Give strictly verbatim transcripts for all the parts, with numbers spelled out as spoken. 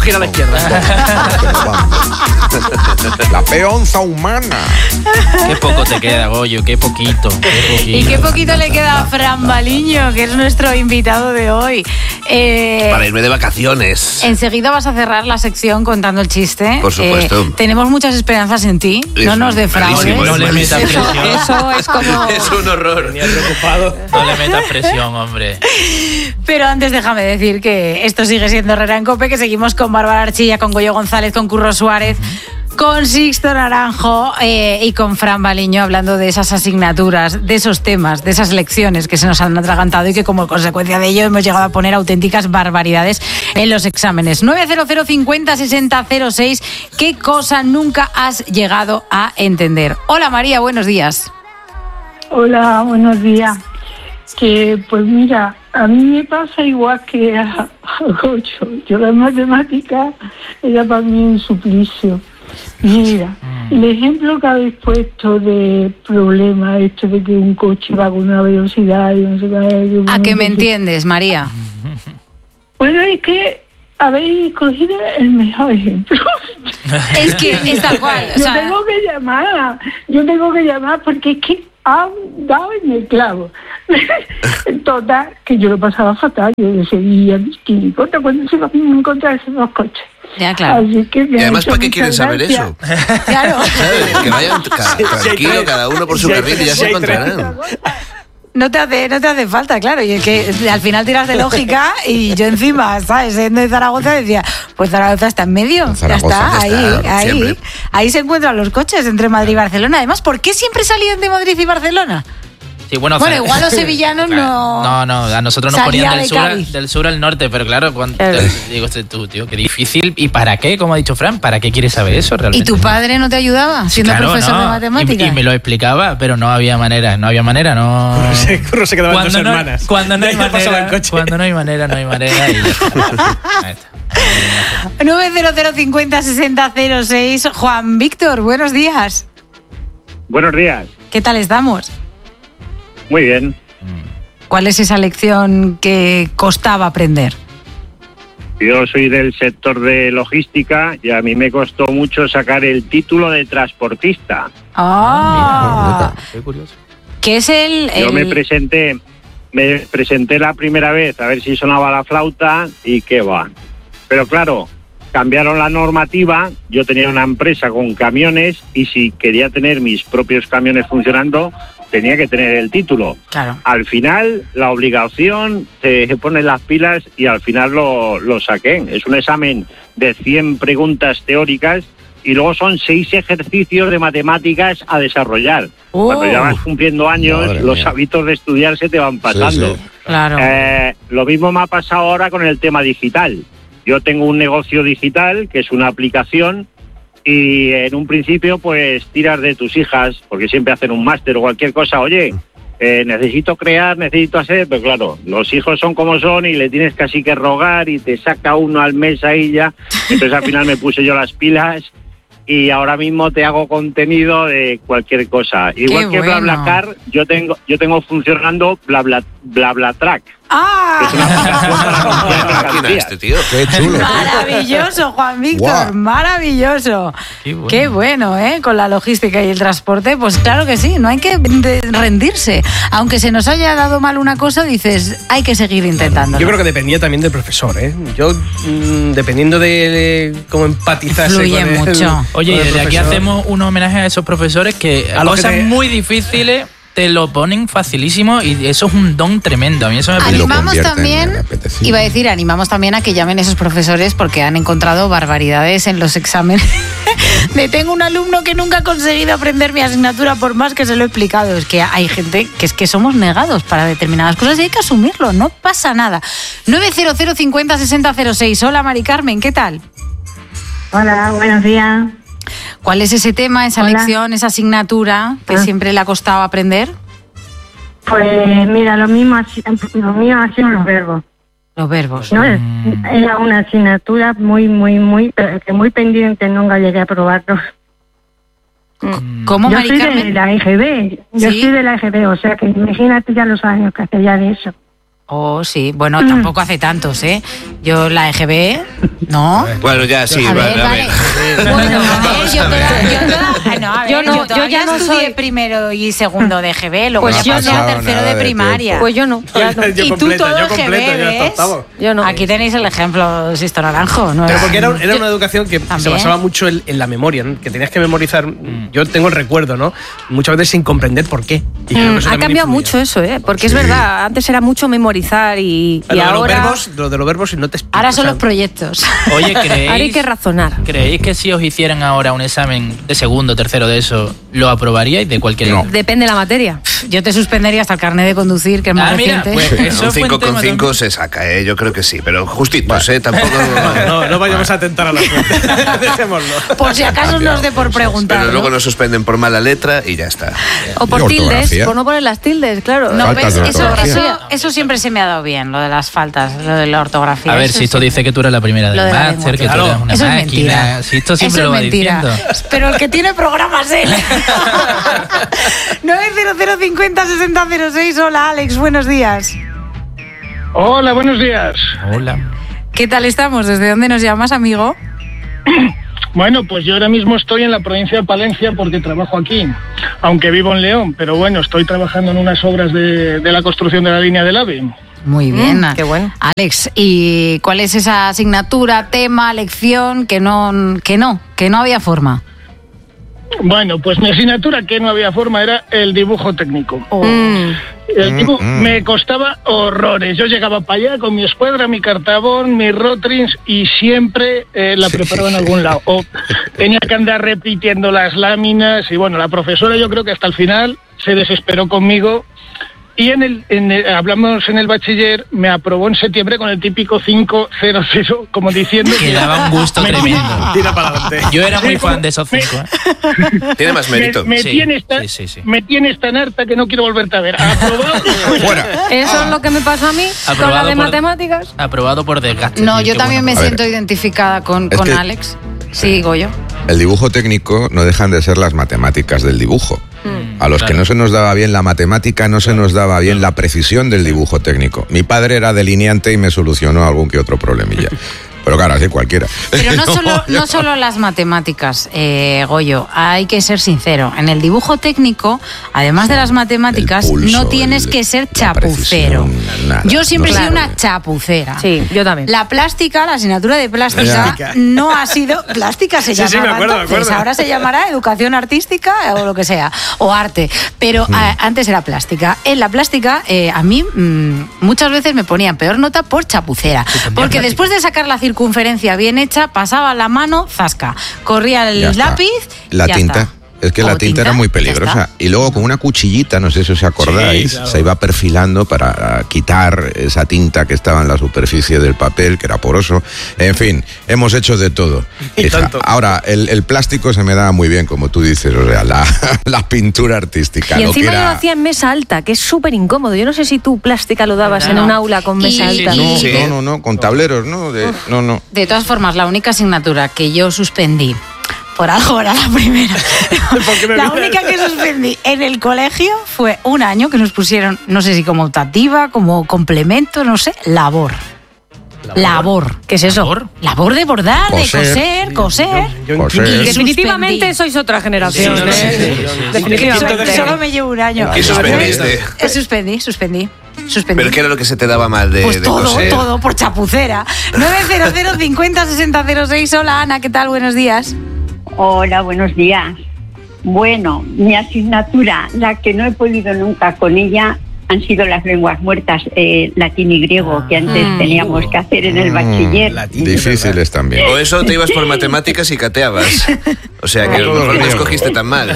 gira a la izquierda. La peonza humana. Qué poco te queda, Goyo, qué poquito, qué poquito. Y qué poquito le queda a Fran Baliño, que es nuestro invitado de hoy. Eh, Para irme de vacaciones. Enseguida vas a cerrar la sección contando el chiste. Por supuesto. Eh, tenemos muchas esperanzas en ti. Es no nos defraudes. malísimo, No le metas Eso, presión. eso es como... Es un horror. Venía preocupado. No le metas presión, hombre. Pero antes déjame decir que esto sigue siendo Herrera en COPE, que seguimos con Bárbara Archilla, con Goyo González, con Curro Suárez, con Sixto Naranjo eh, y con Fran Baliño, hablando de esas asignaturas, de esos temas, de esas lecciones que se nos han atragantado y que como consecuencia de ello hemos llegado a poner auténticas barbaridades en los exámenes. nueve cero cero cincuenta sesenta cero seis. ¿Qué cosa nunca has llegado a entender? Hola María, buenos días. Hola, buenos días. Que pues mira, a mí me pasa igual que a, a Goyo. Yo la matemática era para mí un suplicio. Mira, el ejemplo que habéis puesto de problema, esto de que un coche va con una velocidad y no sé qué. ¿A qué me entiendes, María? Bueno, es que habéis cogido el mejor ejemplo. Es que es tal cual. O Yo sea, tengo que llamar, yo tengo que llamar porque es que han dado en el clavo. Total, que yo lo pasaba fatal. Yo le seguía mis químicos cuando se van a encontrar esos dos coches. ya, claro. Así que me Y ha además, hecho ¿para qué mucha quieren saber gracia. eso? Claro. ¿Sabes? Que vayan ca- tranquilo, cada uno por su Si hay carril y ya tres, se si hay tres. encontrarán. No te hace, no te hace falta, claro. Y es que al final tiras de lógica y yo encima, ¿sabes? Siendo de Zaragoza decía, pues Zaragoza está en medio. Zaragoza, ya está, ya ahí, está, ahí. siempre. Ahí se encuentran los coches entre Madrid y Barcelona. Además, ¿por qué siempre salían de Madrid y Barcelona? Sí, bueno, Bueno, Zara- igual los sevillanos no... No, no, a nosotros nos Salía ponían de del sur, al, Cádiz. del sur al norte, pero claro, cuando, Claro. digo, este, tú, tío, qué difícil. ¿Y para qué? Como ha dicho Fran, ¿para qué quieres saber eso ¿Y realmente? tu padre no te ayudaba siendo Claro, profesor no. de matemáticas? Y, y me lo explicaba, pero no había manera, no había manera, no... Curro se, Curro se quedaba en dos no, hermanas. cuando no hay Ya pasaba el manera, coche. cuando no hay manera, no hay manera y ya está. Ahí está. nueve cero cero cincuenta sesenta cero seis. Juan Víctor, buenos días. Buenos días. ¿Qué tal estamos? Muy bien. ¿Cuál es esa lección que costaba aprender? Yo soy del sector de logística y a mí me costó mucho sacar el título de transportista. Ah, Qué curioso. ¿qué es el...? Yo el- me presenté, me presenté la primera vez a ver si sonaba la flauta y qué va. Pero claro, cambiaron la normativa, yo tenía una empresa con camiones y si quería tener mis propios camiones funcionando, tenía que tener el título. Claro. Al final, la obligación, se ponen las pilas y al final lo, lo saqué. Es un examen de cien preguntas teóricas y luego son seis ejercicios de matemáticas a desarrollar. Oh. Cuando ya vas cumpliendo años, Madre los mía. hábitos de estudiar se te van pasando. Sí, sí. Claro. Eh, lo mismo me ha pasado ahora con el tema digital. Yo tengo un negocio digital, que es una aplicación, y en un principio pues tiras de tus hijas, porque siempre hacen un máster o cualquier cosa. Oye, eh, necesito crear, necesito hacer, pero claro, los hijos son como son y le tienes casi que rogar y te saca uno al mes ahí ya. Entonces al final me puse yo las pilas y ahora mismo te hago contenido de cualquier cosa. Igual que bueno. BlaBlaCar, yo tengo, yo tengo funcionando Blabla, BlaBlaTrack. ¡Ah! Es una aplicación para anunciar Máquina mercancías. este tío. Qué chulo. Maravilloso, Juan Víctor, Guau. maravilloso. Qué bueno. Qué bueno, ¿eh? Con la logística y el transporte, pues claro que sí, no hay que de- rendirse. Aunque se nos haya dado mal una cosa, dices, hay que seguir intentando. Yo creo que dependía también del profesor, ¿eh? Yo, mm, dependiendo de cómo empatizase Influye con el, mucho. Oye, con el desde aquí profesor. hacemos un homenaje a esos profesores que A a los que cosas te- muy difíciles te lo ponen facilísimo y eso es un don tremendo. A mí eso me parece... lo Animamos convierten también, en apetecible. iba a decir, animamos también a que llamen esos profesores porque han encontrado barbaridades en los exámenes. De tengo un alumno que nunca ha conseguido aprender mi asignatura por más que se lo he explicado. Es que hay gente que es que somos negados para determinadas cosas y hay que asumirlo, no pasa nada. nueve cero cero cincuenta sesenta cero seis. Hola Mari Carmen, ¿qué tal? Hola, buenos días. ¿Cuál es ese tema, esa Hola. lección, esa asignatura que Ah. siempre le ha costado aprender? Pues mira, lo mismo, ha si- lo mío ha sido los verbos. Los verbos. No es, era una asignatura muy, muy, muy, pero que muy pendiente, nunca llegué a probarlo. ¿Cómo, Yo Mari soy de Carmen? la E G B, yo ¿Sí? soy de la E G B, o sea que imagínate ya los años que hace ya de eso. Oh, sí. Bueno, tampoco hace tantos, ¿eh? Yo la E G B, ¿no? Bueno, ya sí, A vale, ver, a vale. ver. Bueno, a ver, yo toda, yo toda- no, a ver, Yo no, yo todavía yo ya no estudié soy- primero y segundo de E G B, luego Pues ya yo pasé no. a tercero Nada de de primaria. tiempo. Pues yo no. Ya no. Yo y tú completo, todo yo G B, completo, yo hasta ¿ves? octavo. Yo no. Aquí tenéis el ejemplo, Sisto Naranjo. ¿No? Pero porque era, era una educación que se También. basaba mucho en, en la memoria, ¿no? Que tenías que memorizar. Yo tengo el recuerdo, ¿no? Muchas veces sin comprender por qué. Y creo que Mm, eso ha también cambiado influye. mucho eso, ¿eh? Porque es Sí. verdad, antes era mucho memorizar y, y Lo de los ahora, verbos, lo de los verbos, no te explico, Ahora o son sea, los proyectos. Oye, ¿creéis, ahora hay que razonar. ¿creéis que si os hicieran ahora un examen de segundo, tercero de eso, lo aprobaríais de cualquier No. Depende de la materia. Yo te suspendería hasta el carnet de conducir, que es más Ah, mira, reciente. pues eso Un fue cinco un tema con cinco también. se saca, ¿eh? Yo creo que sí, pero justitos, ¿eh? Tampoco... No, no vayamos a tentar a la suerte. Dejémoslo. Por si acaso nos dé por preguntar. Pero luego ¿no? nos suspenden por mala letra y ya está. O por ¿Y tildes, ortografía? por no poner las tildes, claro. No, Faltas ¿ves? de Eso, ortografía. eso, eso siempre se me ha dado bien, lo de las faltas, lo de la ortografía. A ver, Eso si esto sí. dice que tú eres la primera Lo del de la máster, que lengua. tú Claro. eres una Eso es máquina. mentira. Si esto siempre Eso lo va es mentira. diciendo. Pero el que tiene programas él. nueve cero cero cincuenta sesenta cero seis. Hola, Alex, buenos días. Hola, buenos días. Hola. ¿Qué tal estamos? ¿Desde dónde nos llamas, amigo? Bueno, pues yo ahora mismo estoy en la provincia de Palencia porque trabajo aquí, aunque vivo en León, pero bueno, estoy trabajando en unas obras de, de la construcción de la línea del AVE. Muy bien. Mm, qué bueno. Alex, ¿y cuál es esa asignatura, tema, lección que no, que no, que no había forma? Bueno, pues mi asignatura que no había forma era el dibujo técnico. Mm. El dibujo Mm, mm. me costaba horrores. Yo llegaba para allá con mi escuadra, mi cartabón, mis rotrins y siempre eh, la preparaba en algún lado. O tenía que andar repitiendo las láminas y bueno, la profesora yo creo que hasta el final se desesperó conmigo. Y en el, en el- hablamos en el bachiller, me aprobó en septiembre con el típico cinco cero cero, como diciendo Que daba un gusto me- tremendo. Tira para adelante. Yo era muy fan de esos cinco. ¿eh? Tiene más mérito. Me, me Sí, tienes tan, sí, sí, sí. me tienes tan harta que no quiero volverte a ver. Aprobado. Fuera. Eso es lo que me pasó a mí con la Aprobado de por- matemáticas. Aprobado por desgaste. No, tío, yo qué también me bueno. A siento ver. identificada con, Es con que- Alex. Sí, Goyo. El dibujo técnico no dejan de ser las matemáticas del dibujo. A los que claro. no se nos daba bien la matemática, no se nos daba bien la precisión del dibujo técnico. Mi padre era delineante y me solucionó algún que otro problemilla. Pero claro, así cualquiera. Pero no solo, yo- no solo las matemáticas, eh, Goyo, hay que ser sincero. En el dibujo técnico, además de las matemáticas, El pulso, no tienes el- que ser la chapucero. precisión, nada. Yo siempre he No sido se una puede. chapucera. Sí, yo también. La plástica, la asignatura de plástica, Plástica. no ha sido. Plástica se Sí, sí, me llamaba acuerdo, me entonces. acuerdo. Ahora se llamará educación artística o lo que sea, o arte. Pero Mm. a- antes era plástica. En la plástica, eh, a mí mm, muchas veces me ponían peor nota por chapucera. Porque plástica. después de sacar la circunferencia bien hecha, pasaba la mano, zasca. Corría el Ya está. lápiz. La ya tinta. está. Es que O la tinta, era muy ya peligrosa. está. Y luego con una cuchillita, no sé si os acordáis, Sí, claro. se iba perfilando para quitar esa tinta que estaba en la superficie del papel, que era poroso. En fin, hemos hecho de todo. Y hija. tanto. Ahora, el, el plástico se me da muy bien, como tú dices, o sea, la, la pintura artística. Y lo que encima yo lo era- hacía en mesa alta, que es súper incómodo. Yo no sé si tú plástica lo dabas en No. un aula con mesa Y- alta. y- No, Sí. no, no, no, con tableros, ¿no? De- no, no. De todas formas, la única asignatura que yo suspendí, por algo era la primera, Porque me la viene- única que suspendí en el colegio fue un año que nos pusieron, no sé si como optativa, como complemento, no sé, labor. Labor. ¿Qué es eso? ¿Labor? Labor de bordar, de Coser. coser, coser. Yo en Coser. quinto- Y Definitivamente suspendí. sois otra generación. Sí, ¿eh? sí, sí, sí, sí. Solo, Definitivamente. solo me llevo un año. ¿Qué suspendiste? Eh, Suspendí, suspendí. Suspendí. ¿Pero qué era lo que se te daba mal de, Pues de todo, coser? todo, por chapucera. nueve cero cero cincuenta sesenta cero seis. Hola, Ana, ¿qué tal? Buenos días. Hola, buenos días. Bueno, mi asignatura, la que no he podido nunca con ella, han sido las lenguas muertas, eh, latín y griego, que antes Mm. teníamos que hacer en el Mm, bachiller. latín. Difíciles también. O eso te ibas por matemáticas y cateabas. O sea que a lo mejor no escogiste tan mal.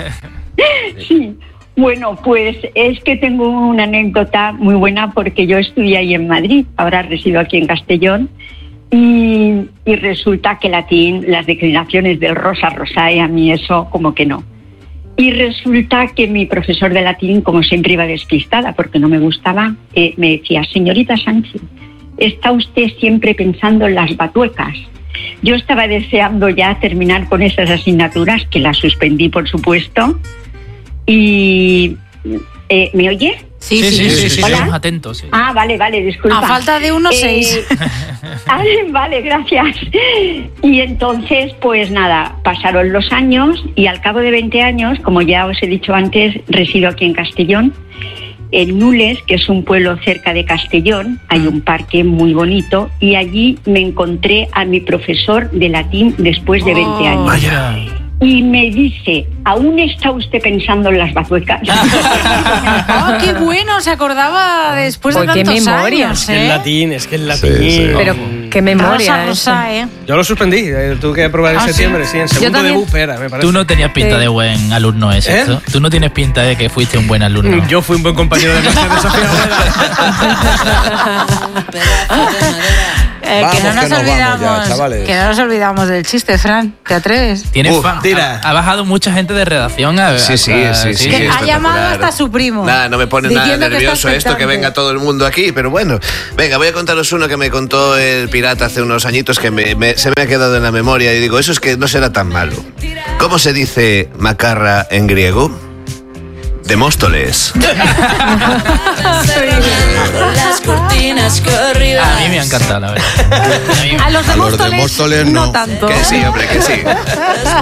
Sí. Bueno, pues es que tengo una anécdota muy buena porque yo estudié ahí en Madrid, ahora resido aquí en Castellón, y, y resulta que latín, las declinaciones del rosa rosae, a mí eso como que no. Y resulta que mi profesor de latín, como siempre iba despistada porque no me gustaba, eh, me decía, señorita Sánchez, está usted siempre pensando en las batuecas. Yo estaba deseando ya terminar con esas asignaturas, que las suspendí, por supuesto. Y, eh, ¿me oye? Sí, Sí, sí, sí, sí, ¿Hola? estamos atentos. Sí. Ah, vale, vale, disculpa. A falta de uno, seis. ah, vale, gracias. Y entonces, pues nada, pasaron los años y al cabo de veinte años, como ya os he dicho antes, resido aquí en Castellón. En Nules, que es un pueblo cerca de Castellón, hay un parque muy bonito y allí me encontré a mi profesor de latín después de veinte años. Vaya. Y me dice, ¿aún está usted pensando en las bazuecas? ¡Oh, qué bueno! Se acordaba después de Uy, qué tantos memoria. años, El ¿eh? latín, es que el latín. Sí, sí. Pero qué memoria. Rosa, esa. rosa, ¿eh? Yo lo suspendí, eh, tuve que aprobar en ¿Ah, sí? septiembre, sí, en segundo de también. B U P era, me parece. Tú no tenías pinta de buen alumno, ¿es ¿Eh? esto? Tú no tienes pinta de que fuiste un buen alumno. Yo fui un buen compañero de clase de Sofía Eh, que Vamos, no nos que nos vamos olvidamos, ya, chavales. que no nos olvidamos del chiste, Fran. ¿Te atreves? Tienes Uf, fan. tira. Ha, ha bajado mucha gente de redacción. A, Sí, sí, a- sí, sí. Que ha espectacular. llamado hasta su primo. Nada, no me pone nada diciendo que está nervioso esto, que expectante. venga todo el mundo aquí, pero bueno. Venga, voy a contaros uno que me contó el pirata hace unos añitos que me- me- se me ha quedado en la memoria y digo, eso es que no será tan malo. ¿Cómo se dice macarra en griego? De Móstoles. Las cortinas corridas. A mí me ha encantado, la verdad. A mí me- A los de A los de Móstoles, Móstoles no. no tanto. Que sí, hombre, que sí.